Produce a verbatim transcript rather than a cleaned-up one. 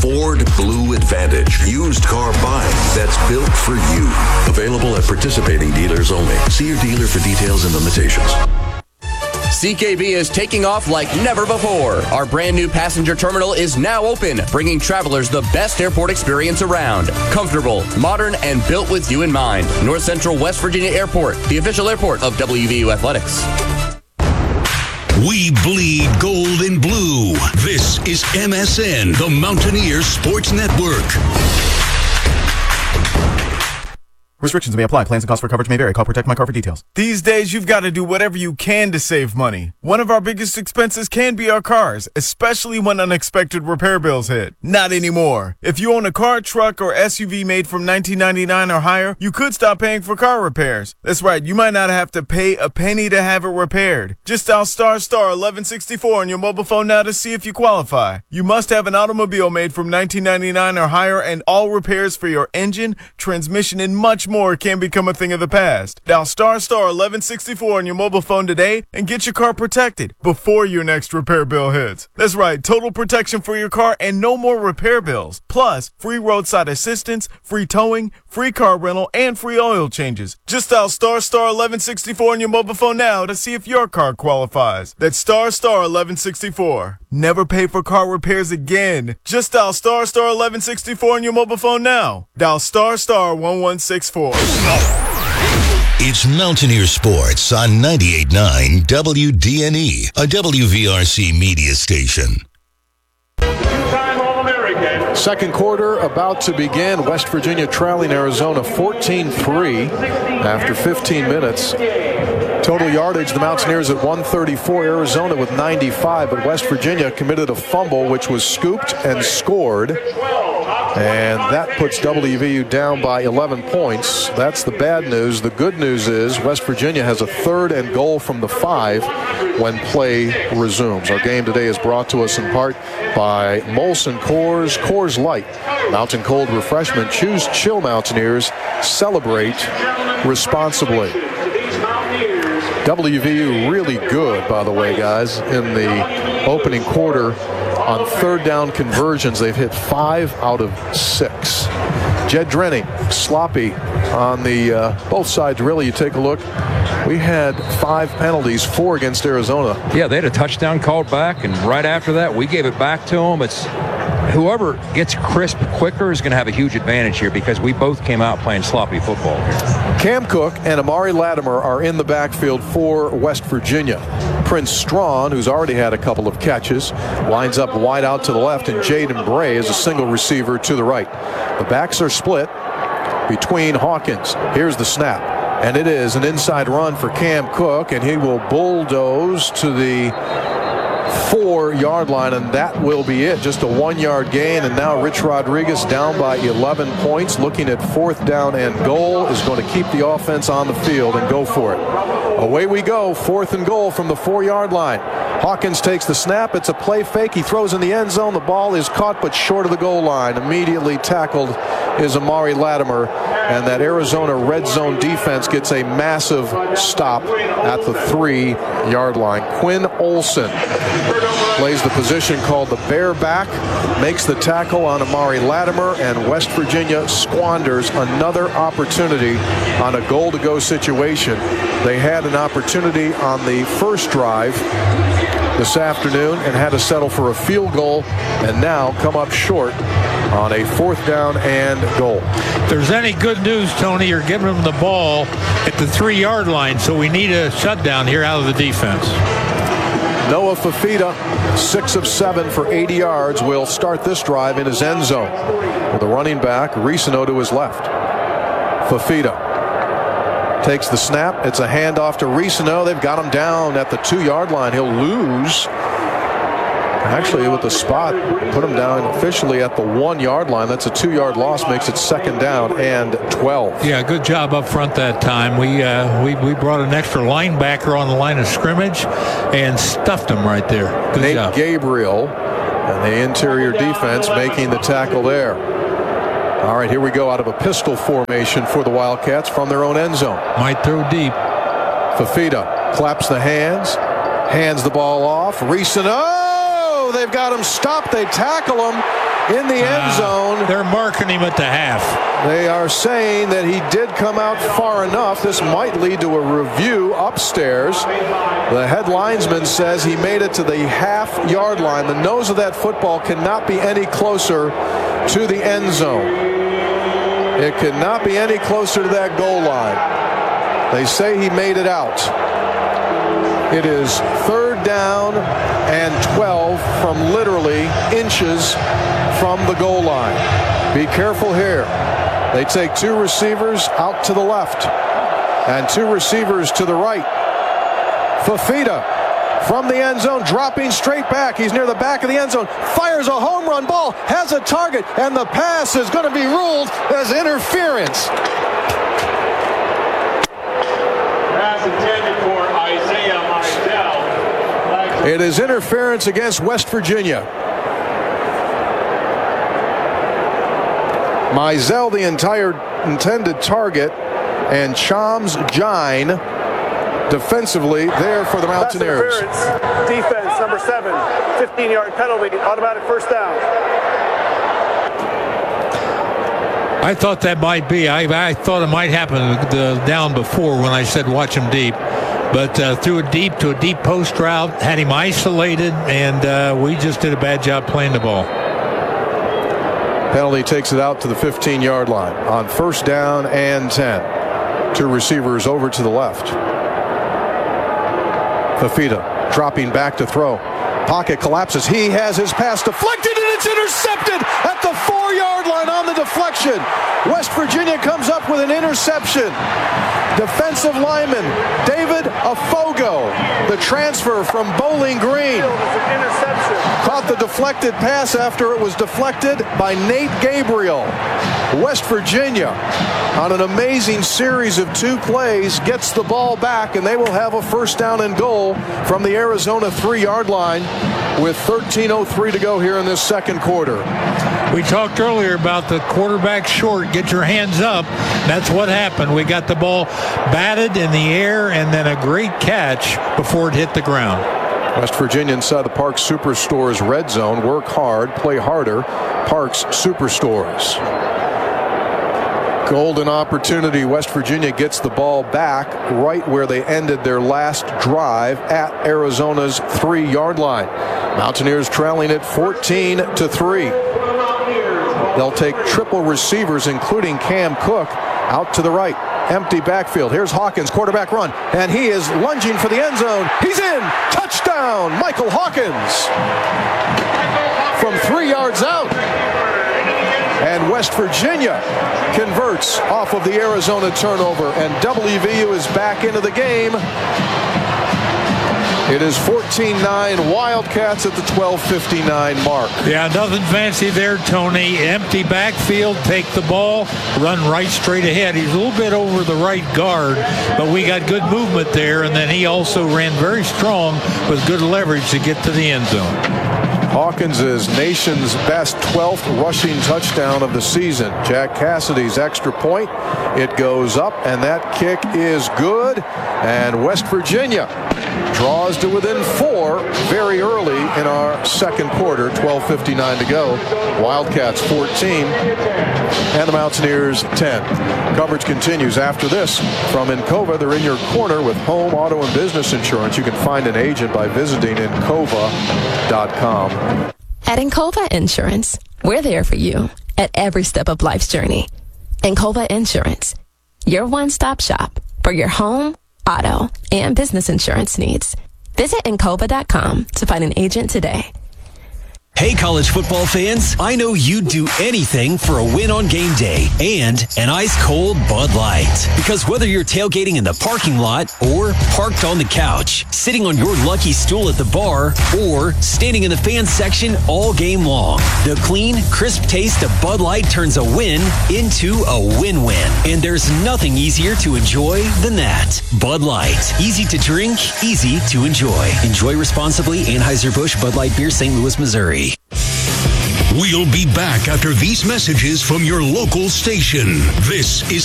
Ford Blue Advantage. Used car buying that's built for you. Available at participating dealers only. See your dealer for details and limitations. C K B is taking off like never before. Our brand new passenger terminal is now open, bringing travelers the best airport experience around. Comfortable, modern, and built with you in mind. North Central West Virginia Airport, the official airport of W V U Athletics. We bleed gold and blue. This is M S N, the Mountaineers Sports Network. Restrictions may apply. Plans and costs for coverage may vary. Call Protect My Car for details. These days, you've got to do whatever you can to save money. One of our biggest expenses can be our cars, especially when unexpected repair bills hit. Not anymore. If you own a car, truck, or S U V made from nineteen ninety-nine or higher, you could stop paying for car repairs. That's right. You might not have to pay a penny to have it repaired. Just dial star star eleven sixty-four on your mobile phone now to see if you qualify. You must have an automobile made from nineteen ninety-nine or higher, and all repairs for your engine, transmission, and much more more can become a thing of the past. Dial star star eleven sixty-four on your mobile phone today and get your car protected before your next repair bill hits. That's right, total protection for your car and no more repair bills. Plus, free roadside assistance, free towing, free car rental, and free oil changes. Just dial star star eleven sixty-four on your mobile phone now to see if your car qualifies. That's star star eleven sixty-four. Never pay for car repairs again. Just dial star star eleven sixty-four on your mobile phone now. Dial star star one one six four. It's Mountaineer Sports on ninety-eight point nine W D N E, a W V R C media station. Second quarter about to begin. West Virginia trailing Arizona fourteen three after fifteen minutes. Total yardage, the Mountaineers at one thirty-four, Arizona with ninety-five, but West Virginia committed a fumble which was scooped and scored. And that puts W V U down by eleven points. That's the bad news. The good news is West Virginia has a third and goal from the five when play resumes. Our game today is brought to us in part by Molson Coors, Coors Light, Mountain Cold Refreshment. Choose chill, Mountaineers. Celebrate responsibly. W V U really good, by the way, guys, in the opening quarter. On third down conversions, they've hit five out of six. Jed Drenny, sloppy on the uh, both sides, really. You take a look. We had five penalties, four against Arizona. Yeah, they had a touchdown called back, and right after that, we gave it back to them. It's whoever gets crisp quicker is going to have a huge advantage here because we both came out playing sloppy football here. Cam Cook and Amari Latimer are in the backfield for West Virginia. Prince Strawn, who's already had a couple of catches, lines up wide out to the left, and Jaden Bray is a single receiver to the right. The backs are split between Hawkins. Here's the snap, and it is an inside run for Cam Cook, and he will bulldoze to the four-yard line, and that will be it. Just a one-yard gain, and now Rich Rodriguez down by eleven points, looking at fourth down and goal, is going to keep the offense on the field and go for it. Away we go, fourth and goal from the four-yard line. Hawkins takes the snap. It's a play fake. He throws in the end zone. The ball is caught but short of the goal line. Immediately tackled is Amari Latimer, and that Arizona red zone defense gets a massive stop at the three-yard line. Quinn Olson plays the position called the bareback, makes the tackle on Amari Latimer, and West Virginia squanders another opportunity on a goal-to-go situation. They had an opportunity on the first drive this afternoon and had to settle for a field goal, and now come up short on a fourth down and goal. If there's any good news, Tony, you're giving them the ball at the three-yard line, so we need a shutdown here out of the defense. Noah Fafita, six of seven for eighty yards, will start this drive in his end zone with a running back, Risano, to his left. Fafita takes the snap. It's a handoff to Risano. They've got him down at the two-yard line. He'll lose. Actually, with the spot, put him down officially at the one-yard line. That's a two-yard loss, makes it second down and twelve. Yeah, good job up front that time. We uh, we we brought an extra linebacker on the line of scrimmage and stuffed him right there. Good Nate job. Gabriel and the interior defense making the tackle there. All right, here we go out of a pistol formation for the Wildcats from their own end zone. Might throw deep. Fafita claps the hands, hands the ball off. Risano! They've got him stopped. They tackle him in the end zone. Uh, they're marking him at the half. They are saying that he did come out far enough. This might lead to a review upstairs. The head linesman says he made it to the half-yard line. The nose of that football cannot be any closer to the end zone. It cannot be any closer to that goal line. They say he made it out. It is third down and twelve from literally inches from the goal line. Be careful here. They take two receivers out to the left and two receivers to the right. Fafita from the end zone, dropping straight back. He's near the back of the end zone, fires a home run ball, has a target, and the pass is going to be ruled as interference. Pass intended for Isaiah Mizell. It is interference against West Virginia. Mizell, the entire intended target, and Chams Jine defensively there for the Mountaineers. Defense, number seven, fifteen-yard penalty, automatic first down. I thought that might be. I, I thought it might happen the, down before when I said watch him deep. But uh, threw it deep to a deep post route, had him isolated, and uh, we just did a bad job playing the ball. Penalty takes it out to the fifteen-yard line on first down and ten. Two receivers over to the left. Fafita dropping back to throw. Pocket collapses. He has his pass deflected, and it's intercepted at the four-yard line on the deflection. West Virginia comes up with an interception. Defensive lineman David Afogo, the transfer from Bowling Green, caught the deflected pass after it was deflected by Nate Gabriel. West Virginia, on an amazing series of two plays, gets the ball back, and they will have a first down and goal from the Arizona three-yard line with thirteen oh three to go here in this second quarter. We talked earlier about the quarterback short. Get your hands up. That's what happened. We got the ball batted in the air and then a great catch before it hit the ground. West Virginia inside the Parks Superstores red zone. Work hard, play harder. Parks Superstores. Golden opportunity. West Virginia gets the ball back right where they ended their last drive at Arizona's three-yard line. Mountaineers trailing it fourteen to three. They'll take triple receivers, including Cam Cook, out to the right. Empty backfield. Here's Hawkins, quarterback run, and he is lunging for the end zone. He's in. Touchdown, Michael Hawkins. From three yards out. And West Virginia converts off of the Arizona turnover, and W V U is back into the game. It is fourteen nine Wildcats at the twelve fifty-nine mark. Yeah, nothing fancy there, Tony. Empty backfield, take the ball, run right straight ahead. He's a little bit over the right guard, but we got good movement there, and then he also ran very strong with good leverage to get to the end zone. Hawkins is nation's best twelfth rushing touchdown of the season. Jack Cassidy's extra point. It goes up, and that kick is good. And West Virginia draws to within four very early in our second quarter. twelve fifty-nine to go. Wildcats fourteen and the Mountaineers ten. Coverage continues after this from Encova. They're in your corner with home, auto, and business insurance. You can find an agent by visiting encova dot com. At Encova Insurance, we're there for you at every step of life's journey. Encova Insurance, your one-stop shop for your home, auto, and business insurance needs. Visit encova dot com to find an agent today. Hey, college football fans, I know you'd do anything for a win on game day and an ice-cold Bud Light. Because whether you're tailgating in the parking lot or parked on the couch, sitting on your lucky stool at the bar, or standing in the fan section all game long, the clean, crisp taste of Bud Light turns a win into a win-win. And there's nothing easier to enjoy than that. Bud Light. Easy to drink, easy to enjoy. Enjoy responsibly. Anheuser-Busch Bud Light Beer, Saint Louis, Missouri. We'll be back after these messages from your local station. This is